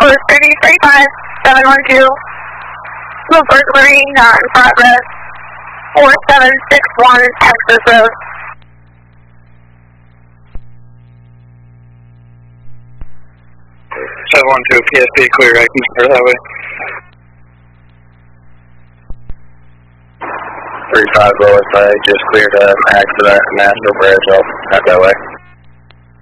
Louis 3035, 712. Move burglary not in progress. 4761 Texas Road. 712 PSP clear, I can start that way. 35 Louis, I just cleared an accident at National Bridge, I'll head that way.